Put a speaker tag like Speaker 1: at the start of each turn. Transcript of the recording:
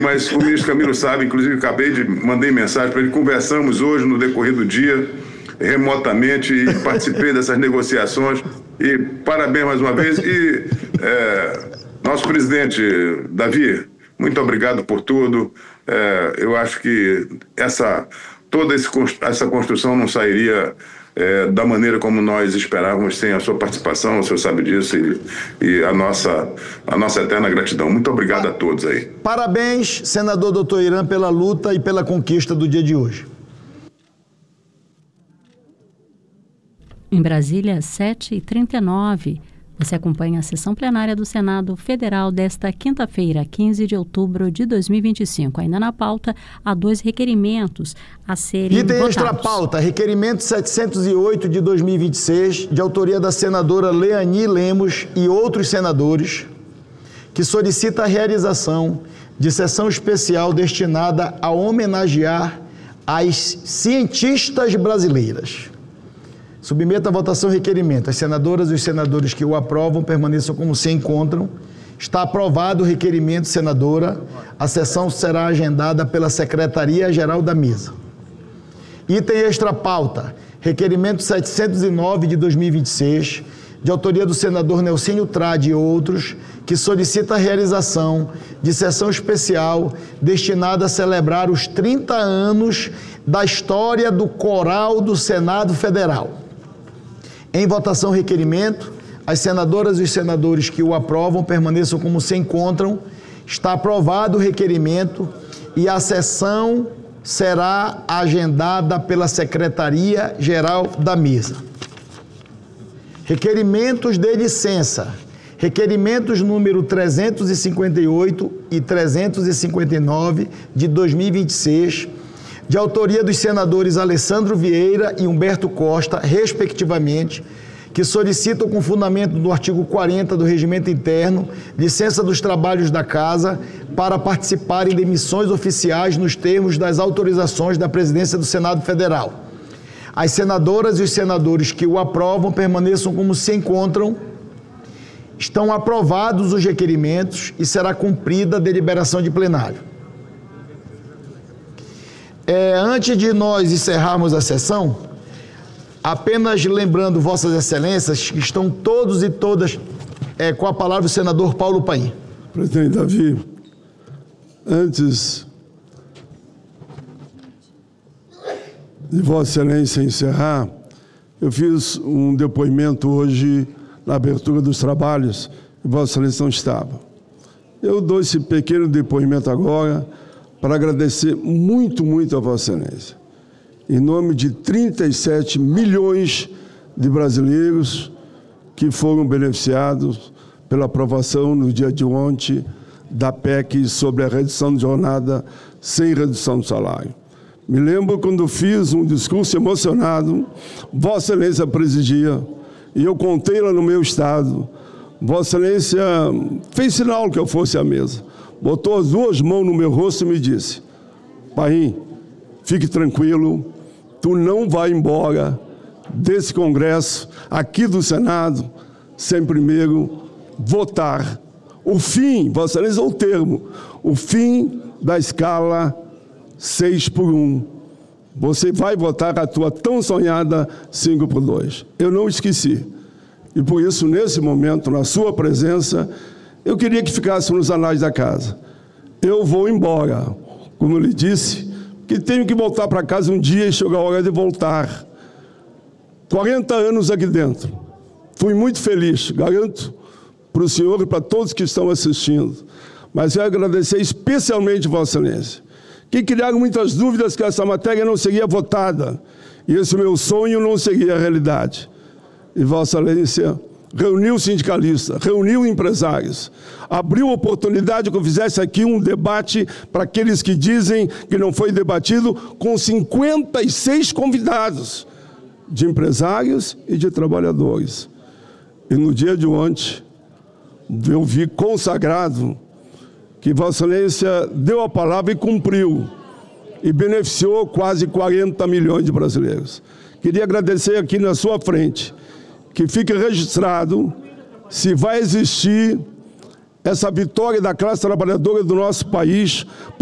Speaker 1: mas o ministro Camilo sabe, inclusive mandei mensagem para ele, conversamos hoje no decorrer do dia, remotamente, e participei dessas negociações. E parabéns mais uma vez. E nosso presidente, Davi, muito obrigado por tudo. Eu acho que toda essa construção não sairia da maneira como nós esperávamos, sem a sua participação, o senhor sabe disso, e a nossa eterna gratidão. Muito obrigado a todos aí.
Speaker 2: Parabéns, senador Dr. Irã, pela luta e pela conquista do dia de hoje.
Speaker 3: Em Brasília, 7h39. Você acompanha a sessão plenária do Senado Federal desta quinta-feira, 15 de outubro de 2025. Ainda na pauta, há 2 requerimentos a serem votados.
Speaker 2: Item extra pauta, requerimento 708 de 2026, de autoria da senadora Leani Lemos e outros senadores, que solicita a realização de sessão especial destinada a homenagear as cientistas brasileiras. Submeto à votação o requerimento. As senadoras e os senadores que o aprovam permaneçam como se encontram. Está aprovado o requerimento, senadora. A sessão será agendada pela Secretaria-Geral da Mesa. Item extra pauta. Requerimento 709 de 2026, de autoria do senador Nelsinho Trade e outros, que solicita a realização de sessão especial destinada a celebrar os 30 anos da história do Coral do Senado Federal. Em votação, requerimento. As senadoras e os senadores que o aprovam permaneçam como se encontram. Está aprovado o requerimento e a sessão será agendada pela Secretaria-Geral da Mesa. Requerimentos de licença. Requerimentos número 358 e 359 de 2026, de autoria dos senadores Alessandro Vieira e Humberto Costa, respectivamente, que solicitam, com fundamento no artigo 40 do Regimento Interno, licença dos trabalhos da Casa para participarem de missões oficiais nos termos das autorizações da Presidência do Senado Federal. As senadoras e os senadores que o aprovam permaneçam como se encontram. Estão aprovados os requerimentos e será cumprida a deliberação de plenário. Antes de nós encerrarmos a sessão, apenas lembrando Vossas Excelências que estão todos e todas com a palavra o senador Paulo Paim.
Speaker 4: Presidente Davi, antes de Vossa Excelência encerrar, eu fiz um depoimento hoje na abertura dos trabalhos e Vossa Excelência não estava. Eu dou esse pequeno depoimento agora para agradecer muito, muito a Vossa Excelência. Em nome de 37 milhões de brasileiros que foram beneficiados pela aprovação no dia de ontem da PEC sobre a redução de jornada sem redução do salário. Me lembro quando fiz um discurso emocionado, Vossa Excelência presidia, e eu contei lá no meu estado. Vossa Excelência fez sinal que eu fosse à mesa, botou as 2 mãos no meu rosto e me disse: Paim, fique tranquilo, tu não vai embora desse Congresso, aqui do Senado, sem primeiro votar o fim, Vossa Excelência, o termo, o fim da escala 6x1. Você vai votar a tua tão sonhada 5x2. Eu não esqueci. E por isso, nesse momento, na sua presença, eu queria que ficasse nos anais da casa. Eu vou embora, como eu lhe disse, que tenho que voltar para casa um dia e chegou a hora de voltar. 40 anos aqui dentro. Fui muito feliz, garanto para o senhor e para todos que estão assistindo. Mas eu agradecer especialmente Vossa Excelência, que criaram muitas dúvidas que essa matéria não seria votada. E esse meu sonho não seria a realidade. E Vossa Excelência reuniu sindicalistas, reuniu empresários, abriu oportunidade que eu fizesse aqui um debate para aqueles que dizem que não foi debatido, com 56 convidados de empresários e de trabalhadores. E no dia de ontem, eu vi consagrado que Vossa Excelência deu a palavra e cumpriu, e beneficiou quase 40 milhões de brasileiros. Queria agradecer aqui na sua frente, que fique registrado, se vai existir essa vitória da classe trabalhadora do nosso país.